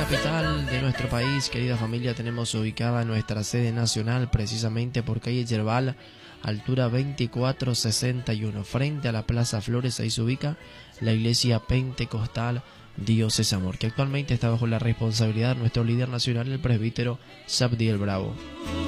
capital de nuestro país, querida familia, tenemos ubicada nuestra sede nacional precisamente por calle Yerbal, altura 2461, frente a la Plaza Flores. Ahí se ubica la iglesia pentecostal Dios es Amor, que actualmente está bajo la responsabilidad de nuestro líder nacional, el presbítero Sabdiel Bravo.